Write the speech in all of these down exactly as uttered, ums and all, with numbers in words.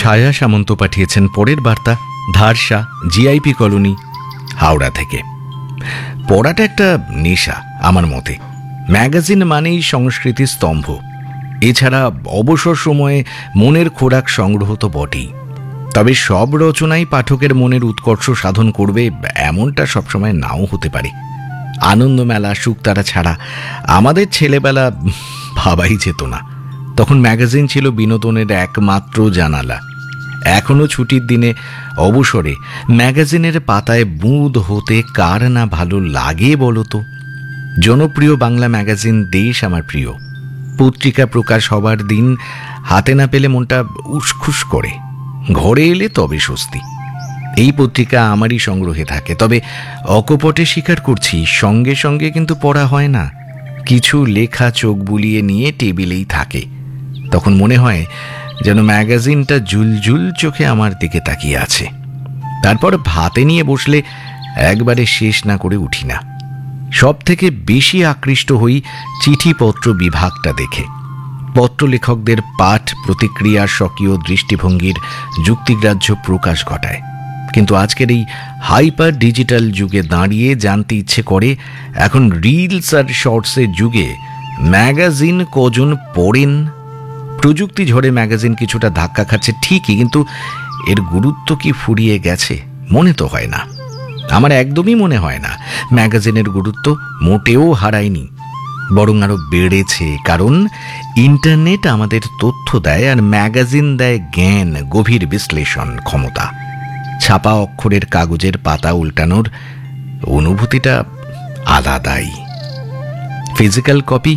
ছায়া সামন্ত পাঠিয়েছেন পরের বার্তা ধারসা, জিআইপি কলোনি, হাওড়া থেকে। পড়াটা একটা নেশা আমার মতে। ম্যাগাজিন মানেই সংস্কৃতির স্তম্ভ। এছাড়া অবসর সময়ে মনের খোরাক সংগ্রহ তো বটেই, তবে সব রচনাই পাঠকের মনের উৎকর্ষ সাধন করবে এমনটা সবসময় নাও হতে পারে। আনন্দমেলা, শুকতারা ছাড়া আমাদের ছেলেবেলা ভাবাই যেত না। তখন ম্যাগাজিন ছিল বিনোদনের একমাত্র জানালা। এখনো ছুটির দিনে অবসরে ম্যাগাজিনের পাতায় বুঁদ হতে কার না ভালো লাগে বলো তো। জনপ্রিয় বাংলা ম্যাগাজিন দেশ আমার প্রিয়। পত্রিকা প্রকাশ হবার দিন হাতে না পেলে মনটা উসখুস করে, ঘরে এলে তবে স্বস্তি। এই পত্রিকা আমারই সংগ্রহে থাকে, তবে অকপটে স্বীকার করছি সঙ্গে সঙ্গে কিন্তু পড়া হয় না। কিছু লেখা চোখ বুলিয়ে নিয়ে টেবিলেই থাকে। তখন মনে হয় যেন ম্যাগাজিনটা জুলজুল চোখে আমার দিকে তাকিয়ে আছে। তারপর ভাতে নিয়ে বসলে একবারে শেষ না করে উঠি না। সব থেকে বেশি আকৃষ্ট হই চিঠিপত্র বিভাগটা দেখে। পত্রলেখকদের পাঠ প্রতিক্রিয়া স্বকীয় দৃষ্টিভঙ্গির যুক্তিগ্রাহ্য প্রকাশ ঘটায়। কিন্তু আজকের এই হাইপার ডিজিটাল যুগে দাঁড়িয়ে জানতে ইচ্ছে করে, এখন রিলস আর শর্টসের যুগে ম্যাগাজিন কজন পড়েন? প্রযুক্তি ঝড়ে ম্যাগাজিন কিছুটা ধাক্কা খাচ্ছে ঠিকই, কিন্তু এর গুরুত্ব কি ফুরিয়ে গেছে? মনে তো হয় না। আমার একদমই মনে হয় না ম্যাগাজিনের গুরুত্ব মোটেও হারায়নি, বরং আরো বেড়েছে। কারণ ইন্টারনেট আমাদের তথ্য দেয়, আর ম্যাগাজিন দেয় জ্ঞান, গভীর বিশ্লেষণ ক্ষমতা। ছাপা অক্ষরের কাগজের পাতা উল্টানোর অনুভূতিটা আলাদাই। ফিজিক্যাল কপি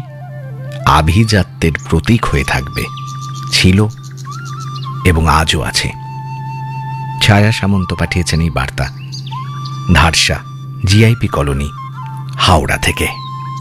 আভিজাত্যের প্রতীক হয়ে থাকবে, ছিল এবং আজও আছে। ছায়া সামন্ত পাঠিয়েছেন এই বার্তা ধারসা, জিআইপি কলোনি, হাওড়া থেকে।